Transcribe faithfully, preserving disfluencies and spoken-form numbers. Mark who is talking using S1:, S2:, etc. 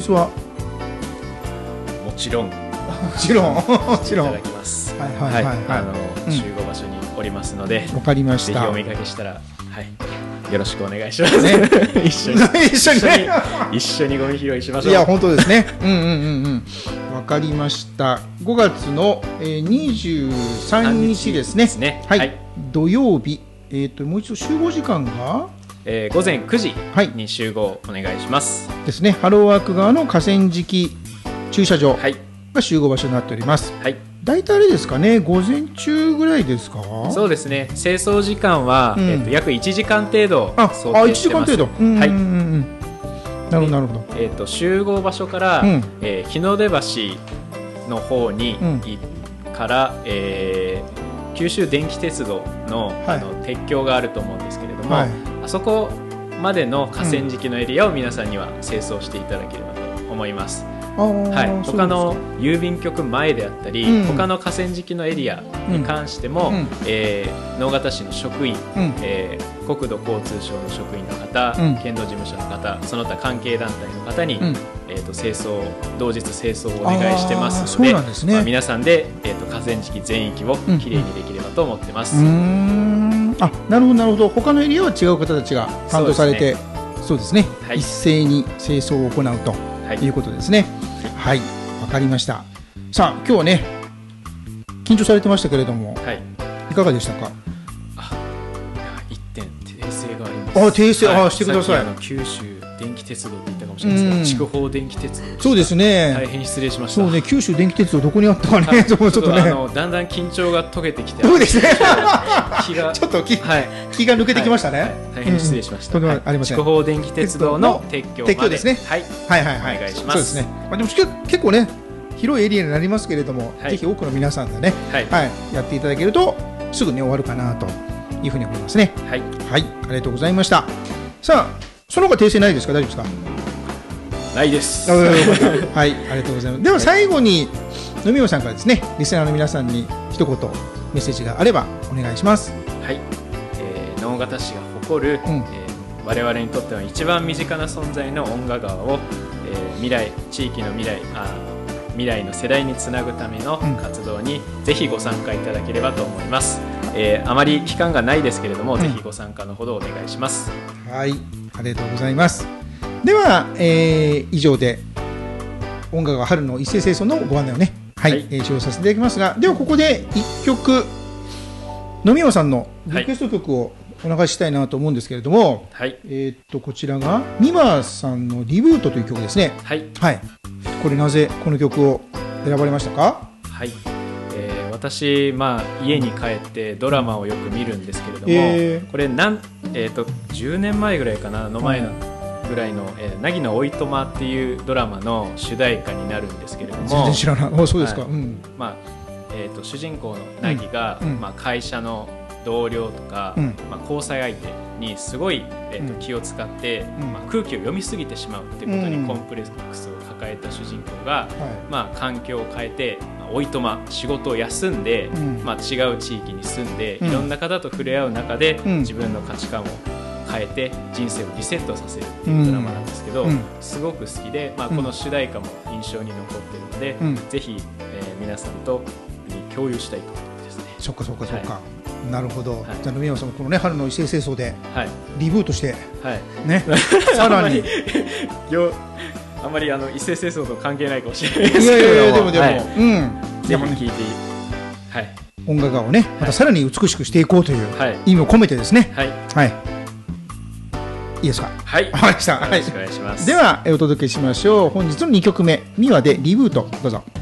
S1: スは
S2: もちろん
S1: もちろんもちろん
S2: いただきます。
S1: はいはいはいはい、
S2: あの、
S1: うん、
S2: 集合場所におりますので、
S1: わかりました。
S2: ぜひお見かけしたら、はい、よろしくお願いします、ね、一緒に
S1: 一緒に、ね、
S2: 一緒にゴミ拾いしましょう。
S1: いや本当ですね。うんうんうんうんわかりました。ごがつの、えー、にじゅうさんにちですね。ですね、はい、はい、土曜日、えー、ともう一度集合時間が、
S2: えー、午前くじに集合お願いします、
S1: はい、ですね。ハローワーク側の河川敷駐車場が集合場所になっております。はい、大体あれですかね、午前中ぐらいですか。
S2: そうですね。清掃時間は、うん、えー、と約いちじかん程度想定してます。
S1: ああいちじかん程度、うんうんうん、はい、なるほどなるほど。
S2: えー、と集合場所から、うん、えー、日の出橋の方に行から、うん、えー、九州電気鉄道 の,、はい、あの鉄橋があると思うんですけれども、はい、あそこまでの河川敷のエリアを皆さんには清掃していただければと思います。はい、他の郵便局前であったり、うん、他の河川敷のエリアに関しても、うん、えー、直方市の職員、うん、えー、国土交通省の職員の方、うん、県道事務所の方、その他関係団体の方に、うん、えー、と清掃同日清掃をお願いしてますので、そうなんですね。まあ、皆さんで、えー、と河川敷全域をきれいにできればと思ってます。
S1: うんうん、あ、なるほどなるほど。他のエリアは違う方たちが担当されて、そうですね、はい、一斉に清掃を行うと、はい、いうことですね。はい、わかりました。さあ今日はね緊張されてましたけれども、はい、いかがでしたか。
S2: あ、いってん訂正があります。あ、
S1: 訂正、はい、あ、してください。
S2: あの九州電気鉄道って言ったかもしれないですけど、筑豊電気鉄道、
S1: そうですね、
S2: 大変失礼しました。
S1: そうね、九州電気鉄道どこにあったかね、ちょっとね、
S2: あのだんだん緊張が解けてきて、
S1: そうですね、
S2: 気が
S1: ちょっと気、はい、気が抜けてきましたね。はい、
S2: 大変失礼しました。
S1: うん、はい、ありません。
S2: 筑豊電気鉄道の撤去まで、
S1: 撤去ですね。はい、はいはいはい、お願いします。そうですね。まあでも結構ね広いエリアになりますけれども、はい、ぜひ多くの皆さんがね、はいはい、やっていただけるとすぐね終わるかなというふうに思いますね。はい、はい、ありがとうございました。さあその他訂正ないですか。大丈夫ですか。
S2: ないです。
S1: はい、ありがとうございます。では最後に野宮さんからですね、リスナーの皆さんに一言メッセージがあればお願いします。
S2: はい、えー、直方市が誇る、うん、えー、我々にとっては一番身近な存在の遠賀川を、えー、未来地域の未来あ未来の世代につなぐための活動に、うん、ぜひご参加いただければと思います。えー、あまり期間がないですけれども、うん、ぜひご参加のほどお願いします。
S1: はい、ありがとうございます。では、えー、以上で音楽が春の一斉清掃のご案内をね、はい、はい、えー、使用させていただきますが、ではここでいっきょく野宮さんのリクエスト曲をお流ししたいなと思うんですけれども、はい、えー、っとこちらが美馬さんのリブートという曲ですね。はい、はい、これなぜこの曲を選ばれましたか。
S2: はい、えー、私、まあ、家に帰ってドラマをよく見るんですけれども、えー、これなん、えー、っとじゅうねんまえぐらいかなの前の、はい、ぐらいの、えー、凪のおいとまっていうドラマの主題歌になるんですけれども、
S1: 全然知らない。あ、そうですか。はい、うん、
S2: まあ、えー、と主人公の凪が、うん、まあ、会社の同僚とか、うん、まあ、交際相手にすごい、えー、と気を使って、うん、まあ、空気を読みすぎてしまうっていうことにコンプレックスを抱えた主人公が、うん、まあ、環境を変えて、まあ、おいとま仕事を休んで、うん、まあ、違う地域に住んで、うん、いろんな方と触れ合う中で、うん、自分の価値観を変えて人生をリセットさせるっていうドラマなんですけど、うん、すごく好きで、まあ、この主題歌も印象に残っているので、うん、ぜひ、えー、皆さんと共有したいと思ってですね。
S1: そっかそっかそっか、はい、なるほど。はい、じゃあ野宮さんもこのね春の一斉清掃でリブートして、はい、ねさらに
S2: あんまりあの一斉清掃と関係ないかもしれないですけど、いやいやいやでもでも、はい、うん、ぜひ聞いて、
S1: はい、音楽をねまたさらに美しくしていこうという意味を込めてですね。はい、はい、いいですか。
S2: はい、
S1: わかりました。
S2: よろしくお願いします。
S1: ではお届けしましょう。本日のにきょくめ、ミワでリブート、どうぞ。